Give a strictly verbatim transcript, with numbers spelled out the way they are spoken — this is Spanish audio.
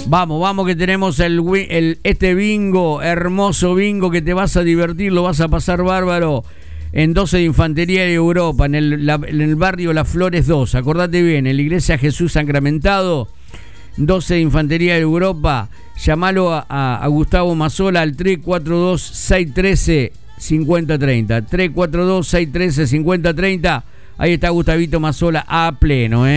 Vamos, vamos que tenemos el, el este bingo, hermoso bingo que te vas a divertir, lo vas a pasar bárbaro en doce de Infantería de Europa, en el, la, en el barrio Las Flores dos, acordate bien, en la Iglesia Jesús Sacramentado, doce de Infantería de Europa. Llamalo a, a, a Gustavo Mazzola al tres cuatro dos, seis uno tres, cinco cero tres cero, tres cuatro dos, seis uno tres, cinco cero tres cero. Ahí está Gustavito Mazzola a pleno, ¿eh?